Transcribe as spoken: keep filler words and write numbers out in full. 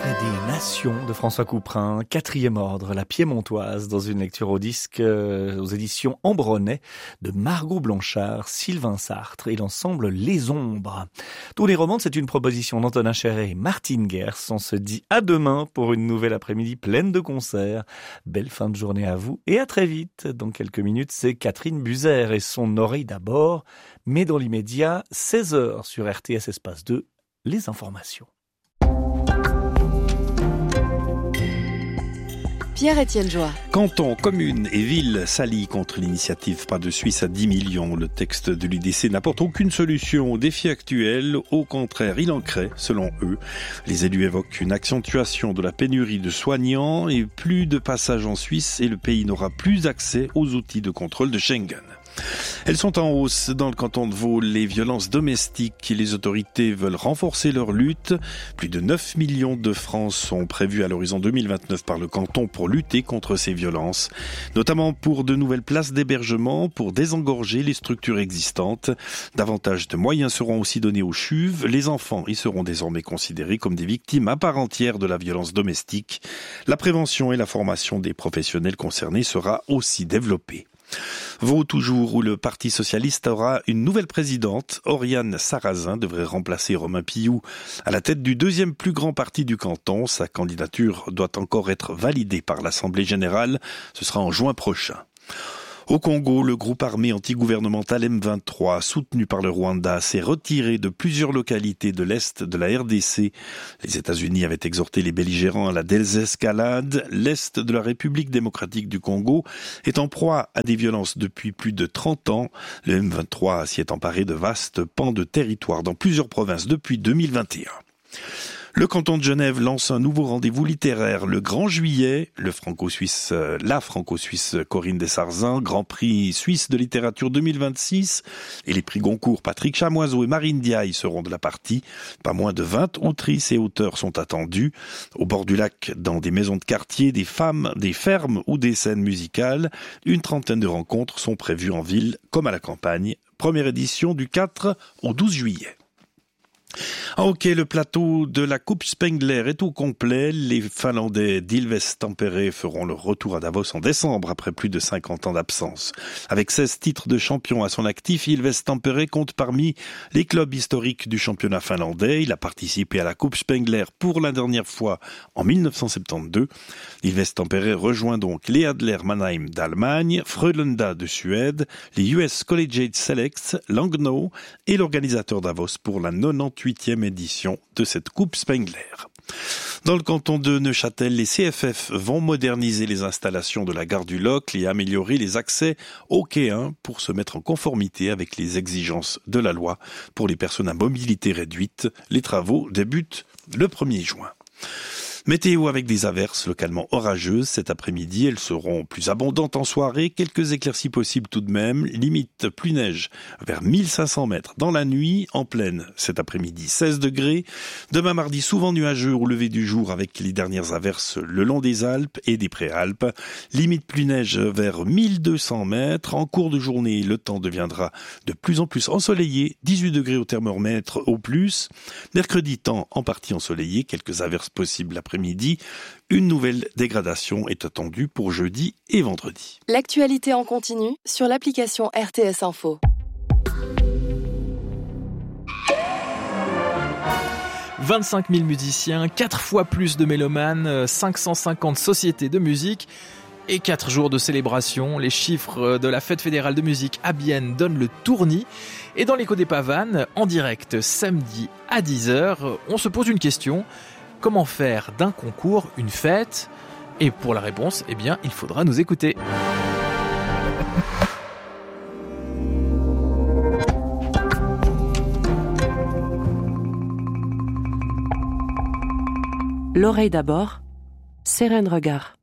Extrait des Nations de François Couperin, quatrième ordre, la Piémontoise, dans une lecture au disque euh, aux éditions Ambronay de Margot Blanchard, Sylvain Sartre et l'ensemble Les Ombres. Tous les romans, c'est une proposition d'Antonin Chéret et Martine Gers. On se dit à demain pour une nouvelle après-midi pleine de concerts. Belle fin de journée à vous et à très vite. Dans quelques minutes, c'est Catherine Buzer et son oreille d'abord. Mais dans l'immédiat, seize heures sur R T S Espace deux, les informations. Pierre-Étienne Joie. Cantons, communes et villes s'allient contre l'initiative Pas de Suisse à dix millions. Le texte de l'U D C n'apporte aucune solution aux défis actuels. Au contraire, il en crée, selon eux. Les élus évoquent une accentuation de la pénurie de soignants et plus de passages en Suisse et le pays n'aura plus accès aux outils de contrôle de Schengen. Elles sont en hausse dans le canton de Vaud. Les violences domestiques, les autorités veulent renforcer leur lutte. Plus de neuf millions de francs sont prévus à l'horizon deux mille vingt-neuf par le canton pour lutter contre ces violences, notamment pour de nouvelles places d'hébergement, pour désengorger les structures existantes. Davantage de moyens seront aussi donnés aux C H U V. Les enfants y seront désormais considérés comme des victimes à part entière de la violence domestique. La prévention et la formation des professionnels concernés sera aussi développée. Vaud toujours, où le Parti socialiste aura une nouvelle présidente. Oriane Sarrazin devrait remplacer Romain Pilloux à la tête du deuxième plus grand parti du canton. Sa candidature doit encore être validée par l'Assemblée générale. Ce sera en juin prochain. Au Congo, le groupe armé antigouvernemental M vingt-trois, soutenu par le Rwanda, s'est retiré de plusieurs localités de l'Est de la R D C. Les États-Unis avaient exhorté les belligérants à la désescalade. L'Est de la République démocratique du Congo est en proie à des violences depuis plus de trente ans. Le M vingt-trois s'y est emparé de vastes pans de territoire dans plusieurs provinces depuis deux mille vingt et un. Le canton de Genève lance un nouveau rendez-vous littéraire le Grand Juillet. Le franco-suisse, la franco-suisse Corinne Dessarzins, Grand Prix suisse de littérature deux mille vingt-six et les prix Goncourt Patrick Chamoiseau et Marine Diaye seront de la partie. Pas moins de vingt autrices et auteurs sont attendus. Au bord du lac, dans des maisons de quartier, des femmes, des fermes ou des scènes musicales, une trentaine de rencontres sont prévues en ville comme à la campagne. Première édition du quatre au douze juillet. En hockey, le plateau de la Coupe Spengler est au complet. Les Finlandais d'Ilves Tampere feront leur retour à Davos en décembre après plus de cinquante ans d'absence. Avec seize titres de champion à son actif, Ilves Tampere compte parmi les clubs historiques du championnat finlandais. Il a participé à la Coupe Spengler pour la dernière fois en dix-neuf cent soixante-douze. Ilves Tampere rejoint donc les Adler Mannheim d'Allemagne, Frölunda de Suède, les U S Collegiate Selects, Langnau et l'organisateur Davos pour la quatre-vingt-dix-huitième édition de cette Coupe Spengler. Dans le canton de Neuchâtel, les C F F vont moderniser les installations de la gare du Locle et améliorer les accès au quai un pour se mettre en conformité avec les exigences de la loi pour les personnes à mobilité réduite. Les travaux débutent le premier juin. Météo avec des averses localement orageuses cet après-midi. Elles seront plus abondantes en soirée. Quelques éclaircies possibles tout de même. Limite pluie-neige vers mille cinq cents mètres dans la nuit. En pleine cet après-midi, seize degrés. Demain mardi, souvent nuageux au lever du jour avec les dernières averses le long des Alpes et des Préalpes. Limite pluie-neige vers mille deux cents mètres. En cours de journée, le temps deviendra de plus en plus ensoleillé. dix-huit degrés au thermomètre au plus. Mercredi, temps en partie ensoleillé. Quelques averses possibles après midi. Une nouvelle dégradation est attendue pour jeudi et vendredi. L'actualité en continu sur l'application R T S Info. vingt-cinq mille musiciens, quatre fois plus de mélomanes, cinq cent cinquante sociétés de musique et quatre jours de célébration. Les chiffres de la fête fédérale de musique à Bienne donnent le tournis. Et dans l'écho des Pavanes, en direct samedi à dix heures, on se pose une question. Comment faire d'un concours une fête ? Et pour la réponse, eh bien, il faudra nous écouter. L'oreille d'abord, Sérène Regard.